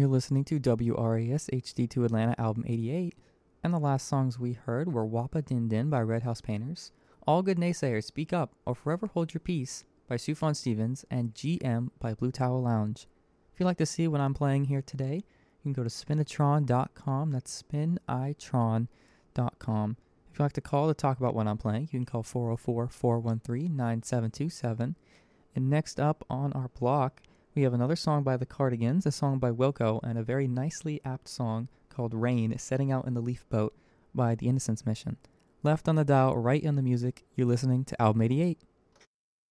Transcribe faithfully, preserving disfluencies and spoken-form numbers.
You're listening to W R A S H D two Atlanta album eighty-eight, and the last songs we heard were Wappa Din Din by Red House Painters, All Good Naysayers Speak Up or Forever Hold Your Peace by Sufjan Stevens, and G M by Blue Towel Lounge. If you'd like to see what I'm playing here today, you can go to spinitron dot com. That's spinitron dot com. If you'd like to call to talk about what I'm playing, you can call four oh four, four one three, nine seven two seven. And next up on our block, we have another song by the Cardigans, a song by Wilco, and a very nicely apt song called Rain, Setting Out in the Leaf Boat by The Innocence Mission. Left on the dial, right on the music, you're listening to Album eighty-eight.